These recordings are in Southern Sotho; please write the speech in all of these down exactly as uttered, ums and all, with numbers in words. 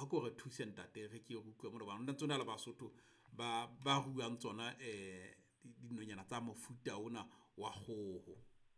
ko re thuse ntate re ke go utlwe mo ba nna tsona la Basotho ba ba ruang tsona eh dinonyana tsa mofuta ona wa kgoho.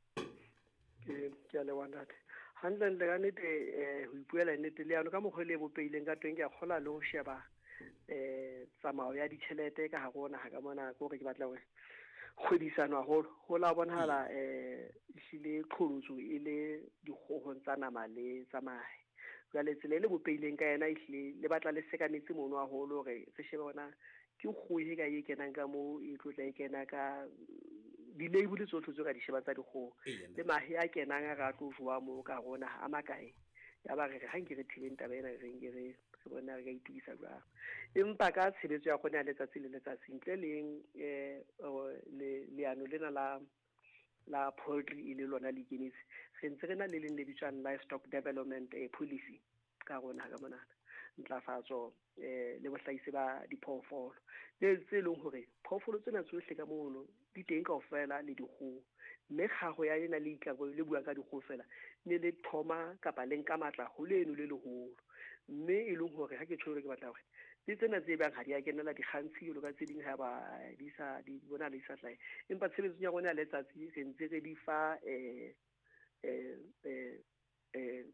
ke ke le wanate handle le ga nete eh ho ipuela nete le yana ka mogole bo peileng ka tweng ke a khola le ho sheba eh tsamao ya ditšhelete ka ha gona ha ka mona go re ke batla go kgodisana go go la bonahala eh ile khulutsu ile dikgogo tsa nama le tsamae ga le tsele le bo peileng ka yena ile le batla le sekanetse mono a holo re se shebe bona ke go he ga ye kenang ka mo e tlotla e kena ka di label tsotlhe tso ka di sheba tsa dikgogo le mahe a kenang a ga tlo jwa mo ka gona a makae ya ba re ga nke re thileng taba ena re nke re se bona re ga itukisa jwa empa ka tshebetso ya gona le tsatsi le letsatsi ntle leng eh le leano lena la la poultry ile lona le kenetse se ntse rena le leng le bitswang livestock development eh, policy ka gona ga mona ntlafatso eh le bohlaise ba diphoofolo le tse leng hore phoofolo tsena tsohle ka mono di teng kaofela le dikgoho mme kgago ya ena le ikabo le bua ka dikgoho fela ne le thoma kapa le nka matla ho leno le leholo mme e leng hore ha ke tshwere ke batla hore di tsena tse bang ha di a kenela dikgantsi le ka tse ding ha ba di sa di bona le sa hlae empa tshebetso ya rona le tsatsi re ntse re di fa eh eh eh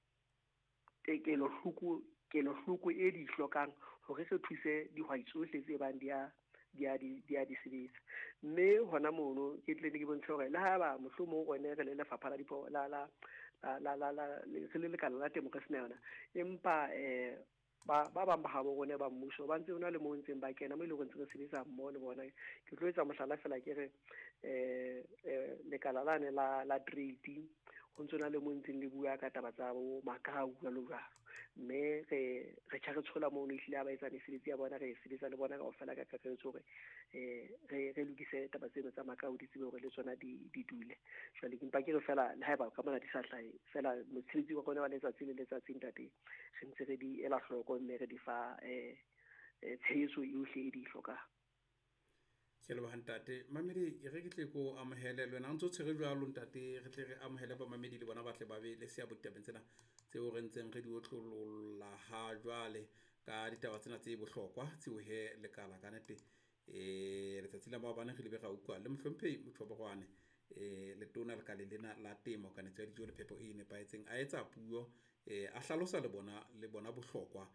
ke lo hluku ke lo hluku e di hlokang hore se thuse dihwai tsohle tse bang dia dia di dia di sebetsa mme hona mono ke tle ke bontsha hore le ha ba mohlomong o ne re le lefapha la dipo la la la la la le le le kana la temo ka sena yona empa eh ba ba ba ba ha bone ba mmuso ba ntse ona le mo ntseng ba kena mo ile go ntse re sebetsa mmo le bona ke tlo etsa mohlala fela ke re eh le kala la ne la la trade go ntsona le mo ntseng le bua ka taba tsa bo makau ka lo jalo mme re re tshaka tshola mo ne ile ba etsa mesebetsi ya bona re sebetsa le bona ka ofela ka ka tso re eh re re lokise taba tseno tsa makau di tsebe gore le tsona di di dule jwale ke mpa ke re fela le ha ba ka mona di sa hlae fela mosebetsi wa bona wa letsa tsile letsa tsintate se ntse re di ela hloko mme re di fa eh tsheyeso yohle e di hloka ke le bantate mamedi re ke tle ko amohele lena ntse tshege jwa lo ntate re tle re amohele ba mamedi le bona ba tle ba be le sia botabeng tsena tse o rentseng re di otlolola ha jwale ka ditaba tsena tse bohlokwa tse o he le kala ka nete eh re tsatsila ba bana re le be ga ukwa le mhlomphei motho ba gwane eh le tona le ka le lena la temo kana tse di jo le phepo e ne paetseng a etsa puo eh a hlalosa le bona le bona bohlokwa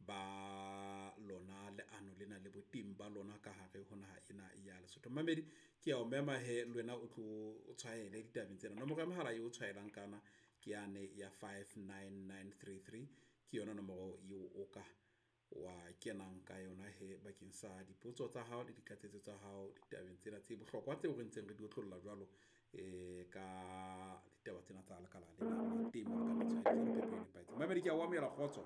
ba lona le ano lena le botim ba lona ka hare hona ena ya Lesotho mamedi ke a o mema he lwena o tlo tshwaele ditabeng tsena nomoro ya mohala yo tshwaelang kana ke yane ya five nine nine three three ke yona nomoro yo o ka wa kenang ka yona he bakeng sa dipotso tsa hao le dikatsetso tsa hao ditabeng tsena tse bohlokwa tse o rentseng re di otlolla jwalo eh ka ditaba tsena tsa lekala le temo ka metso ya dipepe ne paetse mamedi ke a wa mela khotso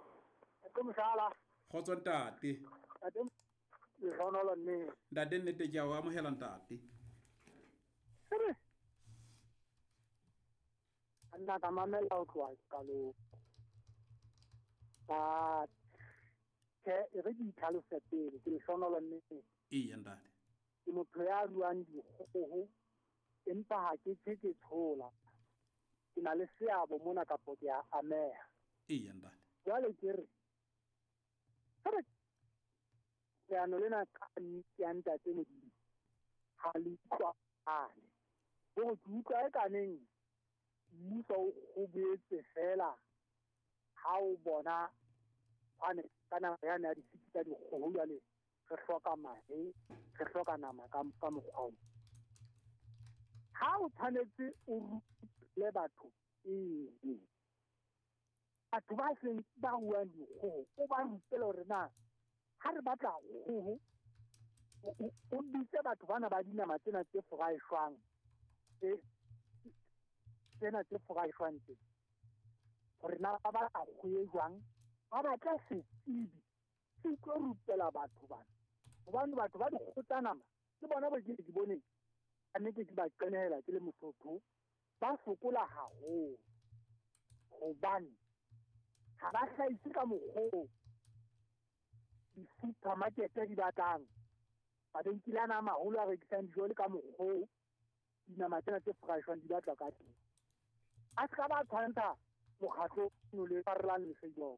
Msala khotso ntate ate le sonolo nne ntate nnete ke a o amohela ntate sere anna ka mamela o tloa ka lo ba ke re di tlhalosa pele ke le sonolo nne e ntate ke motho ya ruang dikgoho empa ha ke tsheke tshola ke na le seabo mona ka po ya ameha e ntate jwale ke re sere ya no lena ka ni ya ntate modimo ha le kwa ane go tsuka e kaneng mmuso go boetse fela ha o bona ane kana ya na di fitsa di go jwale re hloka mahe re hloka nama ka ka mokgwa ha o tshwanetse o le batho e batho ba seng ba buang dikgoho o ba rutela hore na ha re batla kgoho o ditse batho bana ba dinama tsena tse fry-shwang e tsena tse fry-shwang tse hore na ba ba kgoe jwang ba batla setsibi se tlo rutela batho bana hobane batho ba di kgotsa nama ke bona ba ke di boneng a nnete ke ba qenela ke le Mosotho ba sokola haholo hobane ha ba hlaise ka mokgwa di-supermarket di batlang ba benkile ana maholo a rekisang dijo le ka mokgwa dinama tsena tse fresh-wang di batla ka teng a ska ba tshwanta mokgatlo no le parlang le sejong